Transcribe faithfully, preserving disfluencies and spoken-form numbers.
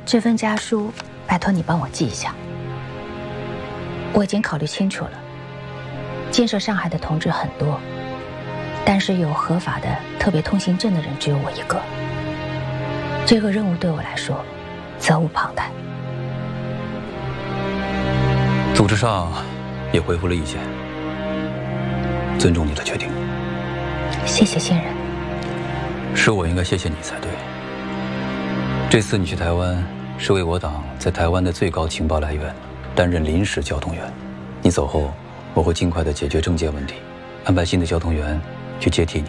这份家书，拜托你帮我记一下。我已经考虑清楚了，建设上海的同志很多，但是有合法的特别通行证的人只有我一个。这个任务对我来说责无旁贷。 组织上也回复了意见，尊重你的决定。 谢谢信任。 是我应该谢谢你才对。这次你去台湾是为我党在台湾的最高情报来源担任临时交通员。你走后，我会尽快的解决政界问题，安排新的交通员去接替你。